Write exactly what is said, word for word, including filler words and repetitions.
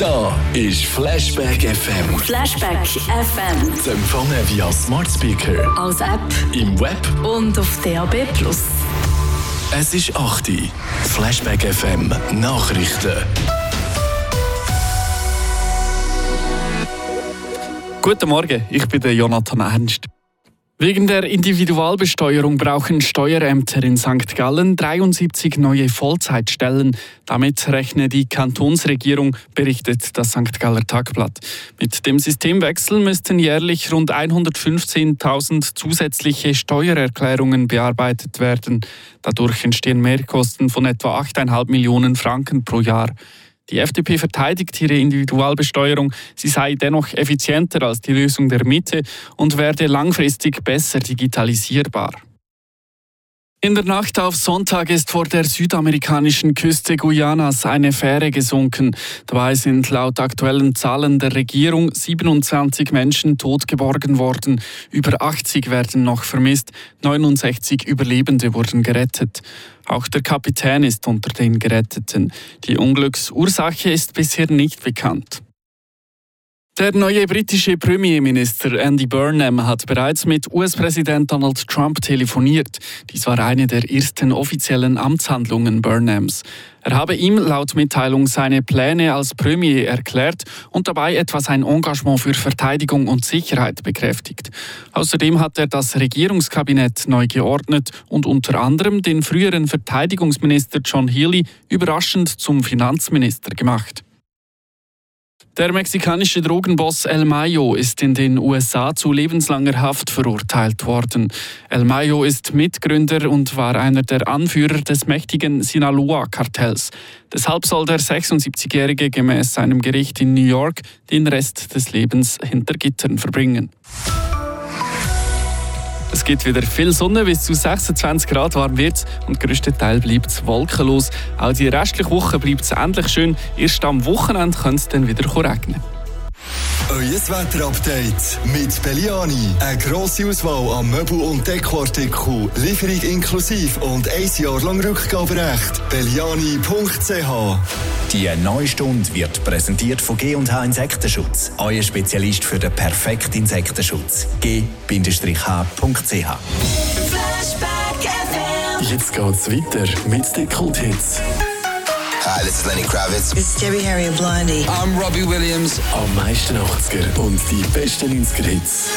Da ist Flashback F M. Flashback F M. Zu empfangen via Smart Speaker, als App im Web und auf D A B plus. Es ist acht Uhr. Flashback F M Nachrichten. Guten Morgen, ich bin der Jonathan Ernst. Wegen der Individualbesteuerung brauchen Steuerämter in Sankt Gallen dreiundsiebzig neue Vollzeitstellen. Damit rechne die Kantonsregierung, berichtet das Sankt Galler Tagblatt. Mit dem Systemwechsel müssten jährlich rund hundertfünfzehntausend zusätzliche Steuererklärungen bearbeitet werden. Dadurch entstehen Mehrkosten von etwa acht Komma fünf Millionen Franken pro Jahr. Die F D P verteidigt ihre Individualbesteuerung. Sie sei dennoch effizienter als die Lösung der Mitte und werde langfristig besser digitalisierbar. In der Nacht auf Sonntag ist vor der südamerikanischen Küste Guyanas eine Fähre gesunken. Dabei sind laut aktuellen Zahlen der Regierung siebenundzwanzig Menschen tot geborgen worden. Über achtzig werden noch vermisst, neunundsechzig Überlebende wurden gerettet. Auch der Kapitän ist unter den Geretteten. Die Unglücksursache ist bisher nicht bekannt. Der neue britische Premierminister Andy Burnham hat bereits mit U S-Präsident Donald Trump telefoniert. Dies war eine der ersten offiziellen Amtshandlungen Burnhams. Er habe ihm laut Mitteilung seine Pläne als Premier erklärt und dabei etwa sein Engagement für Verteidigung und Sicherheit bekräftigt. Außerdem hat er das Regierungskabinett neu geordnet und unter anderem den früheren Verteidigungsminister John Healey überraschend zum Finanzminister gemacht. Der mexikanische Drogenboss El Mayo ist in den U S A zu lebenslanger Haft verurteilt worden. El Mayo ist Mitgründer und war einer der Anführer des mächtigen Sinaloa-Kartells. Deshalb soll der sechsundsiebzigjährige gemäß seinem Gericht in New York den Rest des Lebens hinter Gittern verbringen. Es gibt wieder viel Sonne, bis zu sechsundzwanzig Grad warm wird und der grösste Teil bleibt es wolkenlos. Auch die restliche Woche bleibt es ähnlich schön. Erst am Wochenende könnte es dann wieder regnen. Euer Wetterupdate mit Belliani. Eine grosse Auswahl an Möbel- und Dekoartikeln, Lieferung inklusive und ein Jahr lang Rückgaberecht. Belliani punkt c h. Die neue Stunde wird präsentiert von G und H Insektenschutz. Euer Spezialist für den perfekten Insektenschutz. G H punkt c h. Jetzt geht's weiter mit den Kulthits. Hi, this is Lenny Kravitz. It's Debbie Harry and Blondie. I'm Robbie Williams. Am meisten achtziger und die besten neunziger Hits.